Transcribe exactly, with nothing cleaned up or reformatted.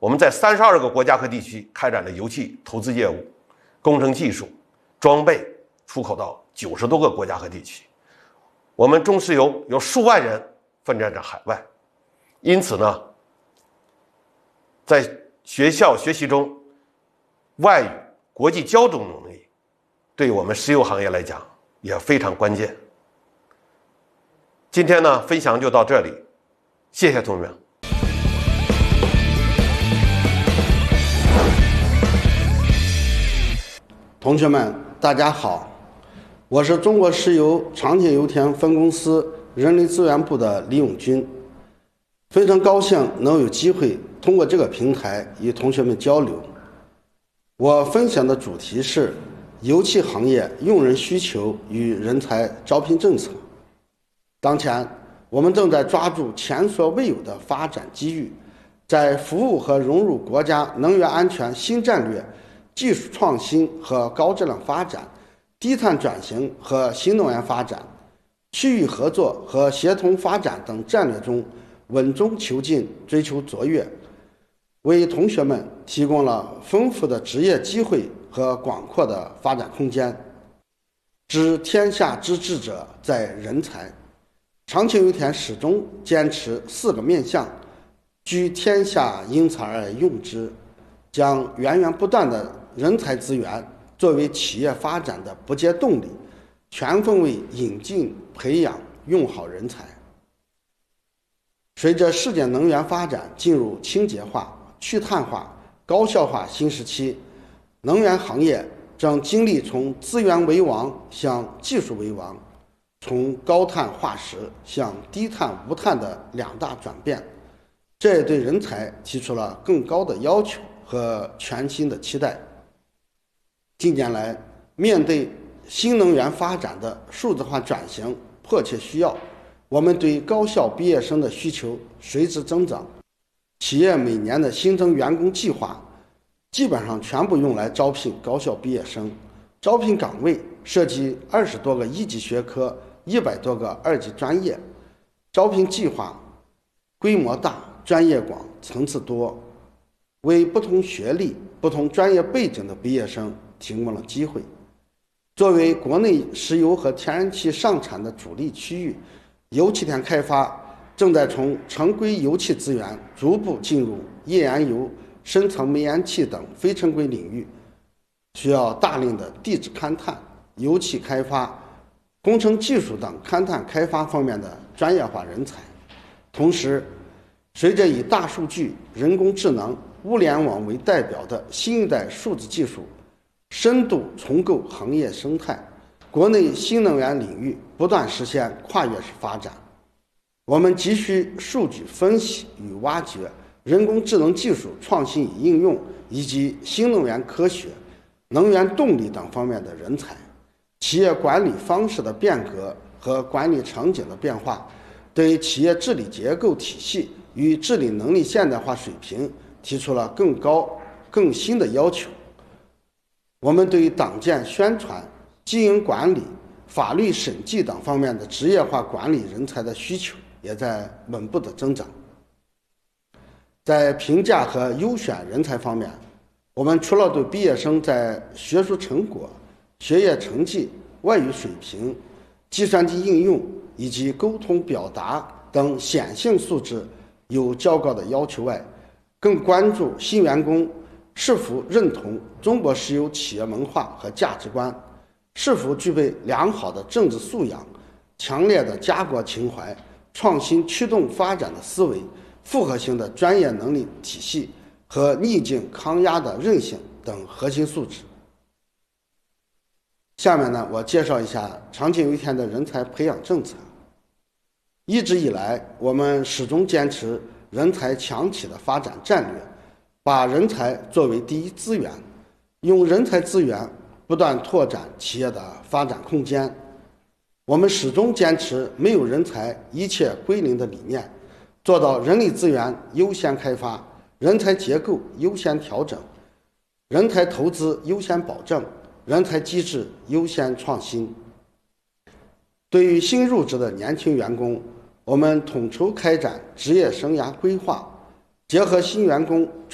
我们在三十二个国家和地区开展了油气投资业务、工程技术、装备出口到九十多个国家和地区。我们中石油有数万人奋战在海外，因此呢，在学校学习中，外语、国际交流能力对我们石油行业来讲也非常关键。今天呢，分享就到这里，谢谢同学们。 同学们，大家好，我是中国石油长庆油田分公司人力资源部的李永军，非常高兴能有机会通过这个平台与同学们交流。我分享的主题是油气行业用人需求与人才招聘政策。当前，我们正在抓住前所未有的发展机遇，在服务和融入国家能源安全新战略、技术创新和高质量发展、低碳转型和新能源发展、区域合作和协同发展等战略中稳中求进，追求卓越，为同学们提供了丰富的职业机会和广阔的发展空间。知天下之志者在人才。长庆油田始终坚持四个面向，居天下英才而用之，将源源不断的人才资源作为企业发展的不竭动力，全方位引进、培养、用好人才。随着世界能源发展进入清洁化、去碳化、高效化新时期，能源行业正经历从资源为王向技术为王，从高碳化石向低碳无碳的两大转变，这也对人才提出了更高的要求和全新的期待。近年来，面对新能源发展的数字化转型迫切需要，我们对高校毕业生的需求随之增长。企业每年的新增员工计划基本上全部用来招聘高校毕业生，招聘岗位涉及二十多个一级学科、一百多个二级专业，招聘计划规模大、专业广、层次多，为不同学历、不同专业背景的毕业生提供了机会。作为国内石油和天然气上产的主力区域，油气田开发正在从常规油气资源逐步进入页岩油、深层煤岩气等非常规领域，需要大量的地质勘探、油气开发、工程技术等勘探开发方面的专业化人才。同时，随着以大数据、人工智能、物联网为代表的新一代数字技术深度重构行业生态，国内新能源领域不断实现跨越式发展。我们急需数据分析与挖掘、人工智能技术创新与应用，以及新能源科学、能源动力等方面的人才。企业管理方式的变革和管理场景的变化，对企业治理结构体系与治理能力现代化水平提出了更高、更新的要求。我们对党建宣传、经营管理、法律审计等方面的职业化管理人才的需求也在稳步的增长。在评价和优选人才方面，我们除了对毕业生在学术成果、学业成绩、外语水平、计算机应用以及沟通表达等显性素质有较高的要求外，更关注新员工是否认同中国石油企业文化和价值观，是否具备良好的政治素养、强烈的家国情怀、创新驱动发展的思维、复合型的专业能力体系和逆境抗压的韧性等核心素质。下面呢，我介绍一下长庆油田的人才培养政策。一直以来，我们始终坚持人才强企的发展战略，把人才作为第一资源，用人才资源不断拓展企业的发展空间。我们始终坚持没有人才一切归零的理念，做到人力资源优先开发、人才结构优先调整、人才投资优先保证、人才机制优先创新。对于新入职的年轻员工，我们统筹开展职业生涯规划，结合新员工